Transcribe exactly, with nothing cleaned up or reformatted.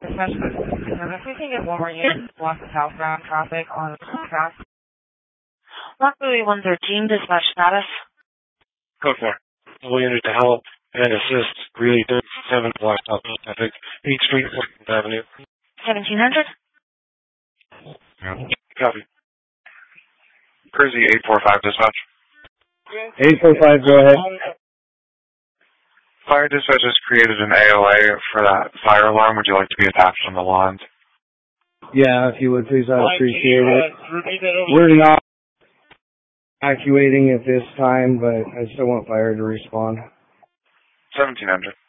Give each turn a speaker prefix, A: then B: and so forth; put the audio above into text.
A: Dispatch, if we can get one more unit block the southbound traffic on track.
B: Block Louis one thirteen, dispatch status.
C: Go for it. Double unit to help and assist Greeley thirty-seven block southbound traffic, eighth Street, fourteenth Avenue.
B: seventeen hundred.
C: Copy. Cruzy eight four five dispatch.
D: eight four five, go ahead.
C: Fire dispatch has created an A O A for that fire alarm. Would you like to be attached on the lines?
D: Yeah, if you would please, I'd appreciate it. We're not evacuating at this time, but I still want fire to respond.
C: seventeen hundred.